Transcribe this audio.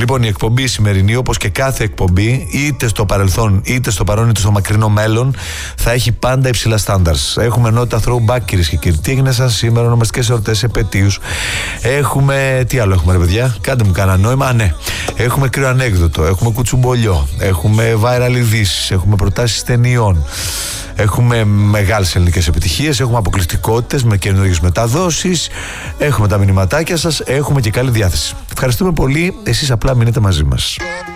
Λοιπόν, η εκπομπή σημερινή, όπως και κάθε εκπομπή, είτε στο παρελθόν, είτε στο παρόν, είτε στο μακρινό μέλλον, θα έχει πάντα υψηλά στάνταρς. Έχουμε ενότητα throwback, κυρίες και κύριοι. Τι έγινε σαν σήμερα, ονομαστικές εορτές, επετείους. Έχουμε. Τι άλλο έχουμε, ρε παιδιά, κάντε μου κανένα νόημα. Ναι. Έχουμε κρύο ανέκδοτο, έχουμε κουτσουμπολιό, έχουμε viral ειδήσεις, έχουμε προτάσεις ταινιών. Έχουμε μεγάλες ελληνικές επιτυχίες, έχουμε αποκλειστικότητες με καινούργιες μεταδόσεις, έχουμε τα μηνυματάκια σας, έχουμε και καλή διάθεση. Ευχαριστούμε πολύ, εσείς απλά μείνετε μαζί μας.